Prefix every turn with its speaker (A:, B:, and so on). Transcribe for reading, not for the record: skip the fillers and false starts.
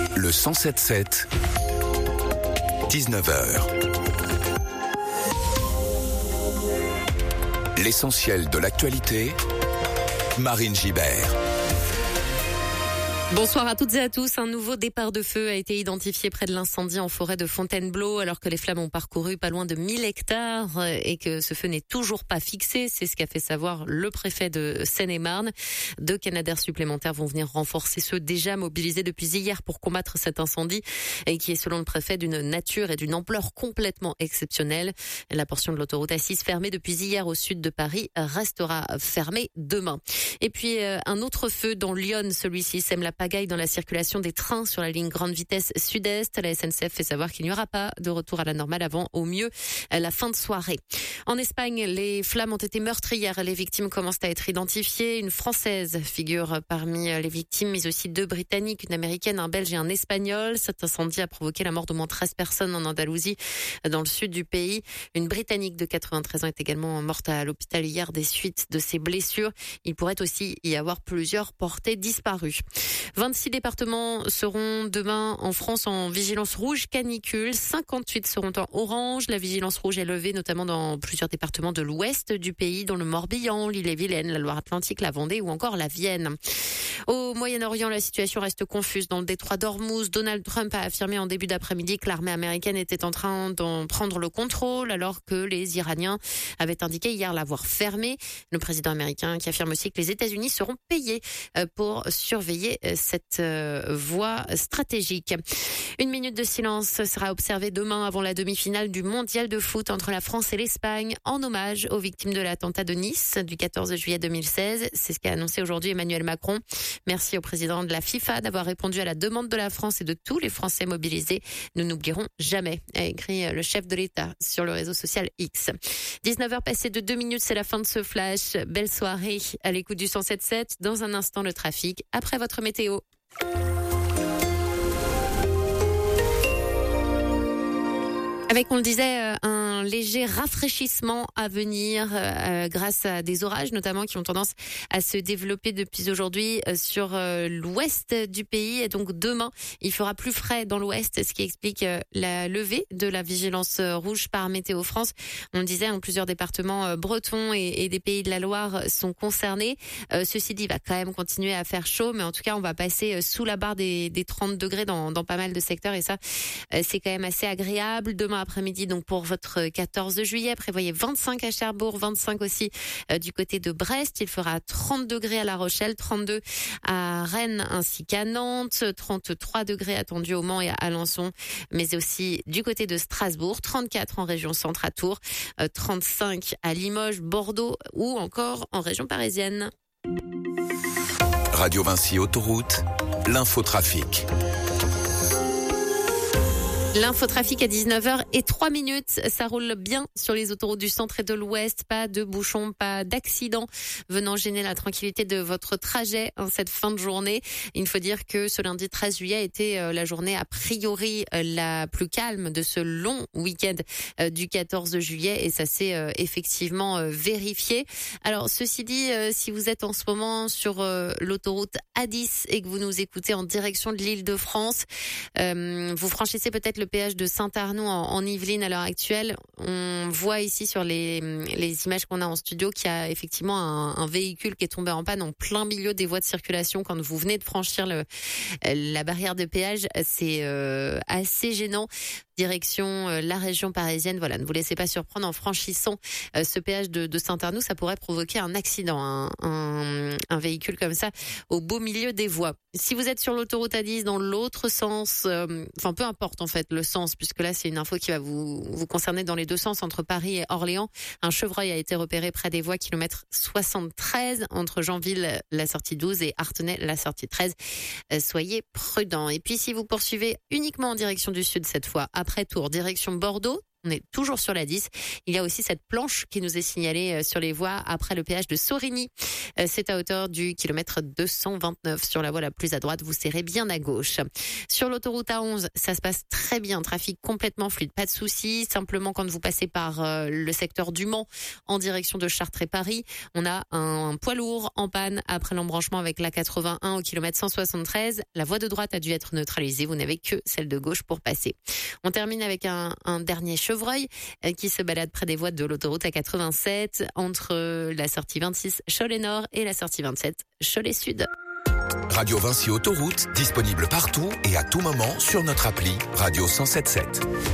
A: Le 107.7, 19h. L'essentiel de l'actualité, Marine Gibert.
B: Bonsoir à toutes et à tous. Un nouveau départ de feu a été identifié près de l'incendie en forêt de Fontainebleau alors que les flammes ont parcouru pas loin de 1000 hectares et que ce feu n'est toujours pas fixé. C'est ce qu'a fait savoir le préfet de Seine-et-Marne. 2 Canadair supplémentaires vont venir renforcer ceux déjà mobilisés depuis hier pour combattre cet incendie et qui est selon le préfet d'une nature et d'une ampleur complètement exceptionnelle. La portion de l'autoroute A6 fermée depuis hier au sud de Paris restera fermée demain. Et puis un autre feu dans Lyon, celui-ci sème la pagaille dans la circulation des trains sur la ligne grande vitesse sud-est. La SNCF fait savoir qu'il n'y aura pas de retour à la normale avant, au mieux, la fin de soirée. En Espagne, les flammes ont été meurtrières. Les victimes commencent à être identifiées. Une Française figure parmi les victimes, mais aussi 2 Britanniques, une Américaine, un Belge et un Espagnol. Cet incendie a provoqué la mort d'au moins 13 personnes en Andalousie, dans le sud du pays. Une Britannique de 93 ans est également morte à l'hôpital hier des suites de ses blessures. Il pourrait aussi y avoir plusieurs portés disparus. 26 départements seront demain en France en vigilance rouge canicule. 58 seront en orange. La vigilance rouge est levée notamment dans plusieurs départements de l'ouest du pays, dont le Morbihan, l'Ille-et-Vilaine, la Loire-Atlantique, la Vendée ou encore la Vienne. Au Moyen-Orient, la situation reste confuse. Dans le détroit d'Ormuz, Donald Trump a affirmé en début d'après-midi que l'armée américaine était en train d'en prendre le contrôle alors que les Iraniens avaient indiqué hier l'avoir fermé. Le président américain qui affirme aussi que les États-Unis seront payés pour surveiller cette voie stratégique. 1 minute de silence sera observée demain avant la demi-finale du mondial de foot entre la France et l'Espagne en hommage aux victimes de l'attentat de Nice du 14 juillet 2016. C'est ce qu'a annoncé aujourd'hui Emmanuel Macron. Merci au président de la FIFA d'avoir répondu à la demande de la France et de tous les Français mobilisés. Nous n'oublierons jamais, a écrit le chef de l'État sur le réseau social X. 19h passées de 2 minutes, c'est la fin de ce flash. Belle soirée à l'écoute du 107.7. Dans un instant, le trafic après votre météo. Avec, on le disait, un léger rafraîchissement à venir grâce à des orages notamment qui ont tendance à se développer depuis aujourd'hui sur l'ouest du pays. Et donc demain, il fera plus frais dans l'ouest, ce qui explique la levée de la vigilance rouge par Météo France. On le disait, plusieurs départements bretons et des pays de la Loire sont concernés. Ceci dit, il va quand même continuer à faire chaud, mais en tout cas, on va passer sous la barre des 30 degrés dans pas mal de secteurs et ça, c'est quand même assez agréable. Demain après-midi, donc pour votre 14 juillet, prévoyez 25 à Cherbourg, 25 aussi du côté de Brest. Il fera 30 degrés à La Rochelle, 32 à Rennes ainsi qu'à Nantes, 33 degrés attendus au Mans et à Alençon, mais aussi du côté de Strasbourg, 34 en région centre à Tours, 35 à Limoges, Bordeaux ou encore en région parisienne.
A: Radio Vinci Autoroute, l'infotrafic.
B: L'infotrafic à 19h03. Ça roule bien sur les autoroutes du centre et de l'ouest. Pas de bouchons, pas d'accidents venant gêner la tranquillité de votre trajet en cette fin de journée. Il faut dire que ce lundi 13 juillet était la journée a priori la plus calme de ce long week-end du 14 juillet et ça s'est effectivement vérifié. Alors ceci dit, si vous êtes en ce moment sur l'autoroute A10 et que vous nous écoutez en direction de l'Île-de-France, vous franchissez peut-être le péage de Saint-Arnoux en Yvelines à l'heure actuelle. On voit ici sur les images qu'on a en studio qu'il y a effectivement un véhicule qui est tombé en panne en plein milieu des voies de circulation quand vous venez de franchir la barrière de péage. C'est assez gênant. Direction la région parisienne. Voilà, ne vous laissez pas surprendre en franchissant ce péage de Saint-Arnoux. Ça pourrait provoquer un accident, un véhicule comme ça au beau milieu des voies. Si vous êtes sur l'autoroute A10 dans l'autre sens, enfin peu importe en fait le sens, puisque là c'est une info qui va vous concerner dans les deux sens entre Paris et Orléans. Un chevreuil a été repéré près des voies kilomètre 73 entre Janville, la sortie 12 et Artenay, la sortie 13. Soyez prudents. Et puis si vous poursuivez uniquement en direction du sud cette fois, après Tours, direction Bordeaux, On est toujours sur la 10. Il y a aussi cette planche qui nous est signalée sur les voies après le péage de Sorigny. C'est à hauteur du kilomètre 229 sur la voie la plus à droite. Vous serrez bien à gauche. Sur l'autoroute A11, ça se passe très bien. Trafic complètement fluide. Pas de soucis. Simplement, quand vous passez par le secteur du Mans en direction de Chartres et Paris, on a un poids lourd en panne après l'embranchement avec la 81 au kilomètre 173. La voie de droite a dû être neutralisée. Vous n'avez que celle de gauche pour passer. On termine avec un dernier chevreuil qui se balade près des voies de l'autoroute A87 entre la sortie 26 Cholet-Nord et la sortie 27 Cholet-Sud.
A: Radio Vinci Autoroute, disponible partout et à tout moment sur notre appli Radio 107.7.